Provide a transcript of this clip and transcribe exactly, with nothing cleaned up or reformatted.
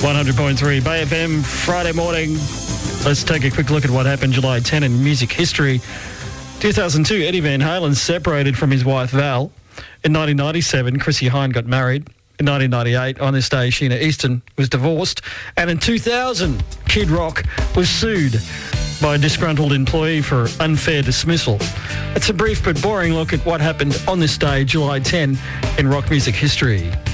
one hundred point three Bay F M, Friday morning. Let's take a quick look at what happened July tenth in music history. two thousand two, Eddie Van Halen separated from his wife Val. In nineteen ninety-seven, Chrissie Hynde got married. In nineteen ninety-eight, on this day, Sheena Easton was divorced. And in two thousand, Kid Rock was sued by a disgruntled employee for unfair dismissal. It's a brief but boring look at what happened on this day, July tenth, in rock music history.